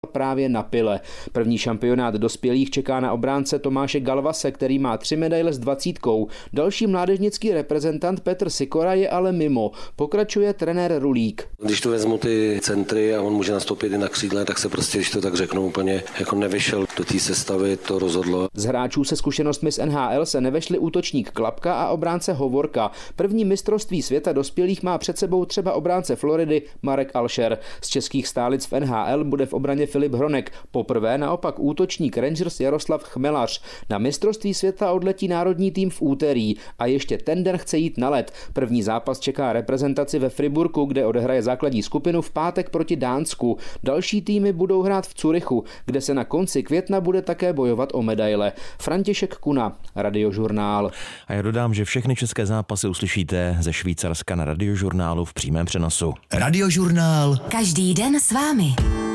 právě na pile. První šampionát dospělých čeká na obránce Tomáše Galvase, který má 3 medaile s 20. Další mládežnický reprezentant Petr Sikora je ale mimo. Pokračuje trenér Rulík. Když tu vezmu ty centry a on může nastoupit i na křídle, tak se prostě, když to tak řeknu, úplně jako nevyšel do té sestavy, to rozhodlo. Z hráčů se zkušenostmi z NHL se nevešli útočník Klapka a obránce Hovorka. První mistrovství světa dospělých má před sebou třeba obránce Floridy Marek Alšer. Z českých stálic v NHL bude v obraně Filip Hronek. Poprvé naopak útočník Rangers Jaroslav Chmelař. Na mistrovství světa odletí národní tým v úterý a ještě ten den chce jít na led. První zápas čeká reprezentaci ve Friburku, kde odehraje základní skupinu v pátek proti Dánsku. Další týmy budou hrát v Curychu, kde se na konci května bude také bojovat o medaile. František Kuna, Radiožurnál. A já dodám, že všechny české zápasy uslyšíte ze Švýcarska na Radiožurnálu v přímém přenosu. Radiožurnál. Každý den s vámi.